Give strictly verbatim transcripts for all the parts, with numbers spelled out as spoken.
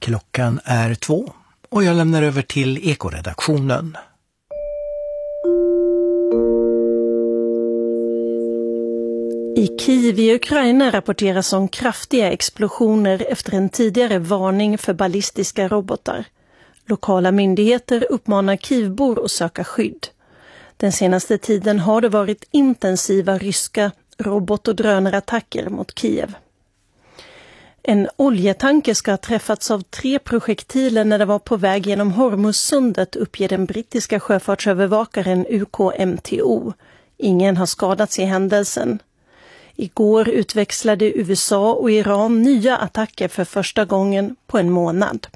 Klockan är två och jag lämnar över till Ekoredaktionen. I Kiev i Ukraina rapporteras om kraftiga explosioner efter en tidigare varning för ballistiska robotar. Lokala myndigheter uppmanar Kievbor att söka skydd. Den senaste tiden har det varit intensiva ryska robot- och drönarattacker mot Kiev. En oljetanker ska ha träffats av tre projektiler när det var på väg genom Hormuzsundet, uppger den brittiska sjöfartsövervakaren U K M T O. Ingen har skadats i händelsen. Igår utväxlade U S A och Iran nya attacker för första gången på en månad.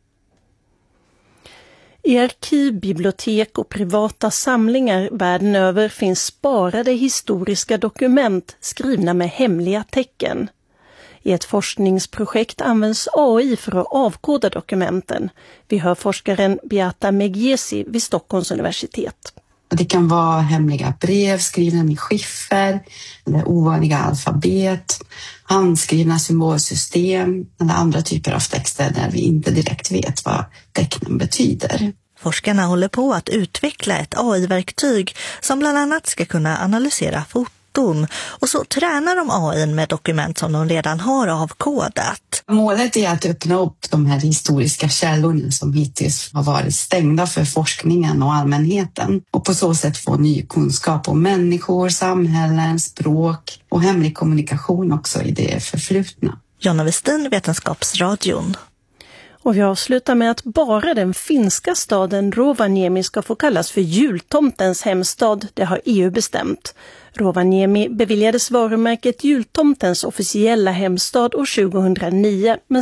I arkiv, bibliotek och privata samlingar världen över finns sparade historiska dokument skrivna med hemliga tecken. I ett forskningsprojekt används A I för att avkoda dokumenten. Vi hör forskaren Beata Meghesi vid Stockholms universitet. Det kan vara hemliga brev skrivna med skiffer, eller ovanliga alfabet, handskrivna symbolsystem eller andra typer av texter där vi inte direkt vet vad tecknen betyder. Forskarna håller på att utveckla ett A I-verktyg som bland annat ska kunna analysera foton, och så tränar de A I med dokument som de redan har avkodat. Målet är att öppna upp de här historiska källorna som hittills har varit stängda för forskningen och allmänheten, och på så sätt få ny kunskap om människor, samhällen, språk och hemlig kommunikation också i det förflutna. Jonna Westin, Vetenskapsradion. Och vi avslutar med att bara den finska staden Rovaniemi ska få kallas för jultomtens hemstad. Det har E U bestämt. Rovaniemi beviljades varumärket jultomtens officiella hemstad år tjugohundranio, men